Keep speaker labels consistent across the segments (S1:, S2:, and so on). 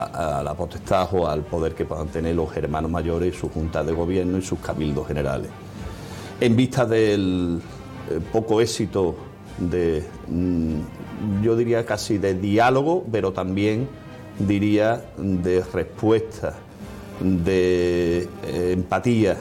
S1: a la potestad o al poder que puedan tener los hermanos mayores, sus juntas de gobierno y sus cabildos generales. En vista del poco éxito de, yo diría casi de diálogo, pero también diría de respuesta, de empatía,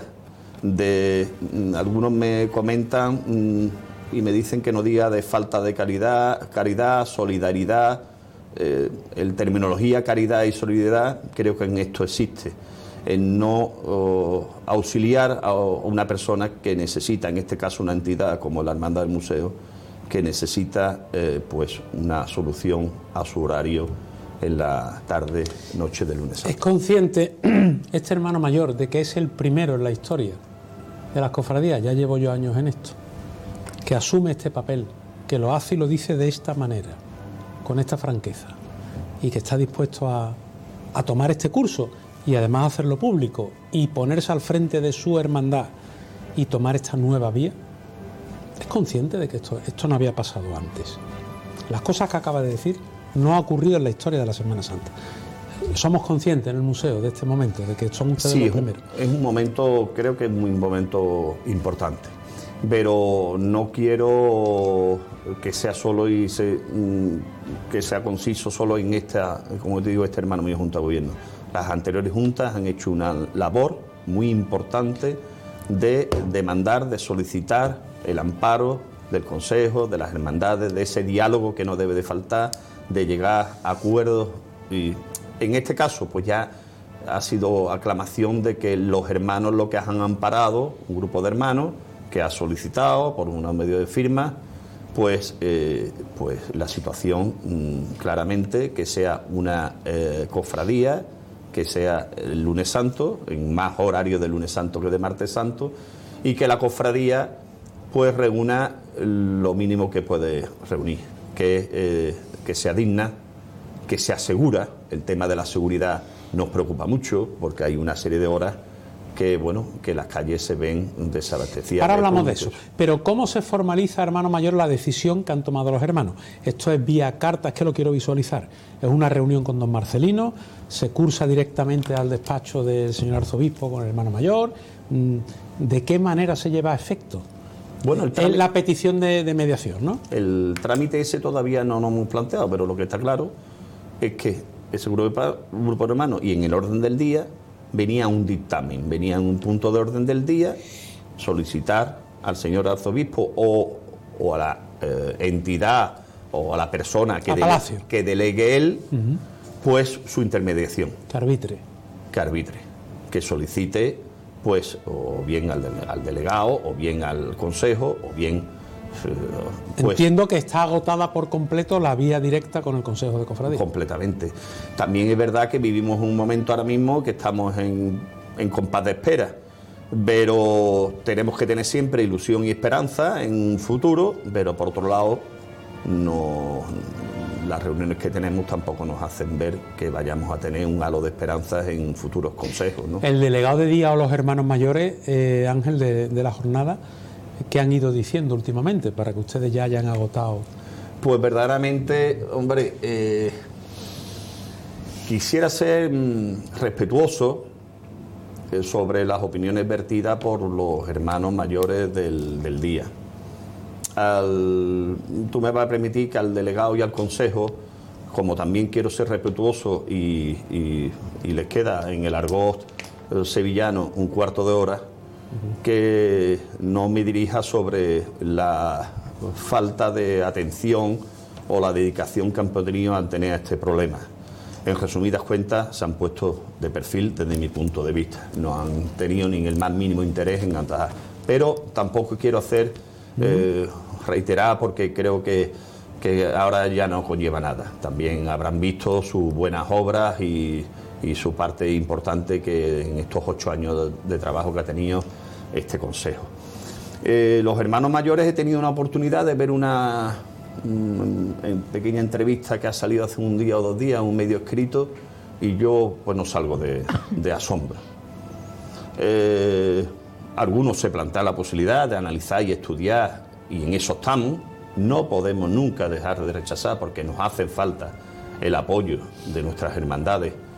S1: algunos me comentan y me dicen que no diga de falta de caridad, solidaridad. El terminología caridad y solidaridad creo que en esto existe, en no auxiliar a una persona que necesita, en este caso una entidad como la Hermandad del Museo, que necesita pues una solución a su horario en la tarde, noche de lunes.
S2: ¿Es consciente este hermano mayor de que es el primero en la historia de las cofradías? Ya llevo yo años en esto, que asume este papel, que lo hace y lo dice de esta manera, con esta franqueza, y que está dispuesto a tomar este curso y además hacerlo público y ponerse al frente de su hermandad y tomar esta nueva vía? ¿Es consciente de que esto no había pasado antes? Las cosas que acaba de decir no ha ocurrido en la historia de la Semana Santa. Somos conscientes en el museo de este momento, de que son ustedes los primeros.
S1: Es un momento, creo que es un momento importante, pero no quiero que sea solo que sea conciso solo en esta, como te digo, este hermano mío junta de gobierno. Las anteriores juntas han hecho una labor muy importante de demandar, de solicitar el amparo del Consejo, de las hermandades, de ese diálogo que no debe de faltar, de llegar a acuerdos, y en este caso pues ya ha sido aclamación de que los hermanos lo que han amparado, un grupo de hermanos que ha solicitado por un medio de firma, pues la situación claramente que sea una cofradía, que sea el lunes santo, en más horario de lunes santo que de martes santo, y que la cofradía pues reúna lo mínimo que puede reunir, que sea digna, que sea segura. El tema de la seguridad nos preocupa mucho porque hay una serie de horas que, bueno, que las calles se ven desabastecidas.
S2: Ahora hablamos de eso, pero ¿cómo se formaliza, hermano mayor, la decisión que han tomado los hermanos? Esto es vía carta, es que lo quiero visualizar. Es una reunión con don Marcelino, se cursa directamente al despacho del señor arzobispo con el hermano mayor. ¿De qué manera se lleva a efecto?
S1: Bueno,
S2: es la petición de mediación, ¿no?
S1: El trámite ese todavía no nos hemos planteado, pero lo que está claro es que ese grupo de hermanos, y en el orden del día venía un dictamen, venía un punto de orden del día, solicitar al señor arzobispo o a la entidad o a la persona que delegue él, pues su intermediación.
S2: Que arbitre.
S1: Que solicite pues o bien al delegado, o bien al consejo, o bien...
S2: Pues, entiendo que está agotada por completo la vía directa con el Consejo de Cofradía.
S1: Completamente. También es verdad que vivimos un momento ahora mismo que estamos en compás de espera, pero tenemos que tener siempre ilusión y esperanza en un futuro, pero por otro lado las reuniones que tenemos tampoco nos hacen ver que vayamos a tener un halo de esperanzas en futuros consejos, ¿no?
S2: El delegado de día o los hermanos mayores, Ángel, de la jornada, ¿qué han ido diciendo últimamente para que ustedes ya hayan agotado?
S1: Pues verdaderamente, hombre, quisiera ser respetuoso sobre las opiniones vertidas por los hermanos mayores del día. Tú me vas a permitir que al delegado y al consejo, como también quiero ser respetuoso y les queda en el argot sevillano un cuarto de hora, que no me dirija sobre la falta de atención o la dedicación que han tenido a tener este problema. En resumidas cuentas, se han puesto de perfil desde mi punto de vista. No han tenido ni el más mínimo interés en atajar. Pero tampoco quiero hacer reiterar, porque creo que ahora ya no conlleva nada. También habrán visto sus buenas obras y su parte importante que en estos 8 años de trabajo que ha tenido este consejo. Los hermanos mayores, he tenido una oportunidad de ver una pequeña entrevista que ha salido hace un día o 2 días, un medio escrito, y yo pues no salgo de asombro. Algunos se plantean la posibilidad de analizar y estudiar, y en eso estamos. No podemos nunca dejar de rechazar, porque nos hace falta el apoyo de nuestras hermandades